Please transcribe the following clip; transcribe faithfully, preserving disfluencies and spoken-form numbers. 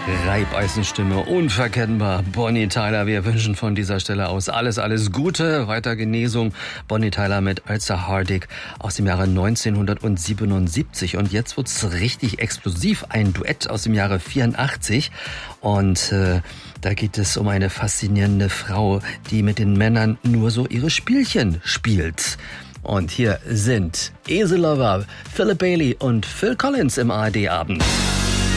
Reibeisenstimme, unverkennbar. Bonnie Tyler, wir wünschen von dieser Stelle aus alles, alles Gute, weiter Genesung. Bonnie Tyler mit Elsa Hardig aus dem Jahre neunzehnhundertsiebenundsiebzig. Und jetzt wird's richtig explosiv, ein Duett aus dem Jahre vierundachtzig. Und äh, da geht es um eine faszinierende Frau, die mit den Männern nur so ihre Spielchen spielt. Und hier sind Easy Lover, Philip Bailey und Phil Collins im A R D-Abend.